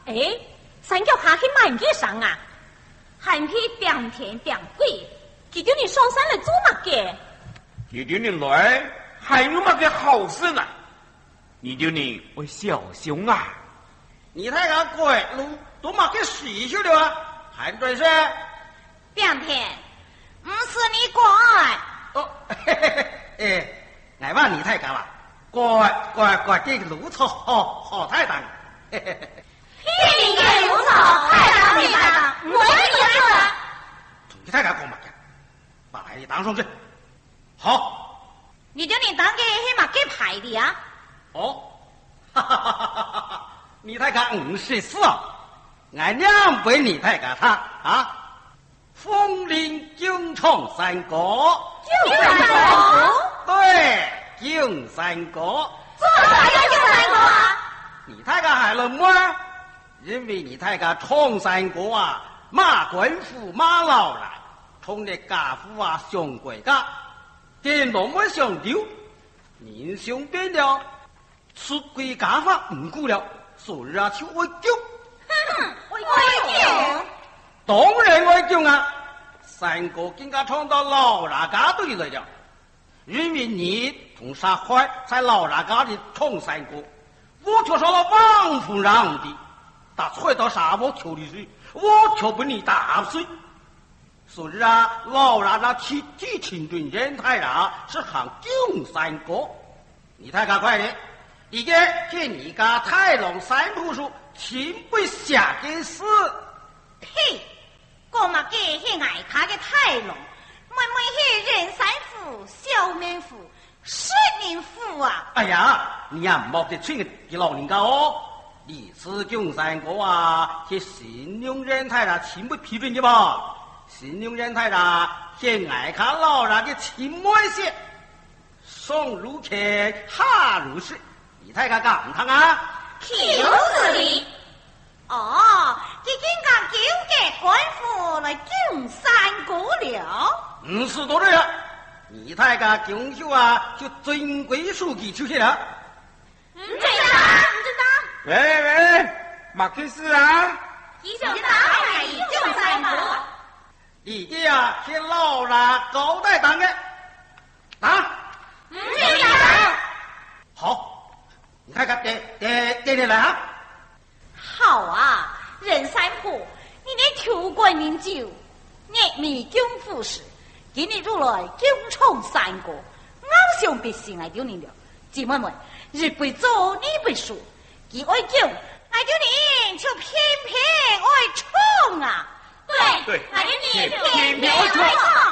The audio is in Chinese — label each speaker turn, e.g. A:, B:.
A: 哎，三脚下去满街上啊，还去变天变鬼，记得你上山来做嘛嘅？
B: 记得你来，还有嘛个好事呢？你就你我小熊啊！
C: 你太个鬼路都嘛给洗去了啊？还准是？
D: 变天，不是你怪。
C: 哦，嘿嘿嘿，哎，俺话你太干了，怪这个路草好太当。嘿嘿嘿。
D: 你个路草太当你太当，我也说了。
C: 你太干干嘛去？把你当上去。好。
D: 你叫你当给黑马给牌的啊？
C: 哦，哈哈哈哈哈！你太干54啊，俺娘陪你太干他啊。风林京冲三国，
D: 京三国，
C: 对，京三国。
D: 做啥要京三国啊？
C: 你太干还能么？因为你太干冲三国啊，马官府马老来，冲的家父啊熊鬼家，电龙我想丢，民雄变了，出归家法唔顾了，所以啊就会丢。
D: 会丢。
C: 当然会丢啊！三国更加冲到老人家队来了，因为你同杀坏在老人家里冲三国，我却上了王夫人的，打踹到沙漠球里去，我却被你打碎。所以啊，老人家去替清军人太人是行旧三国，你太赶快的，一个给你家太龙三部书全被下给死。
D: 呸！我嘛给迄爱卡嘅太龙，妹妹迄人山府、小面府、水宁府啊！
C: 哎呀，你也莫得吹个老人家哦！你是旧三国啊，去信用人太啦，全部批准的吧？信用人太啦，去爱看老人的亲妹些，上如天，下如水，你太敢干他啊？
D: 就是你。哦，这竟敢纠结官府来进三国了？
C: 不是多这样，你太敢进去啊，就尊贵书记出去了。
D: 唔知道。
B: 喂，马克思啊！
D: 你想打海进三国？
C: 你的呀是老人高代当的，打。
D: 唔知道。
C: 好，你看看点来啊。
D: 好啊，任三婆，你的求官名酒，你迷京府时，给你入来京冲三国，偶像必心爱丢你了。姐妹们，日不做你不说，给爱京，爱丢你就偏偏爱冲啊！
B: 对，
D: 爱丢你
B: 偏偏爱冲。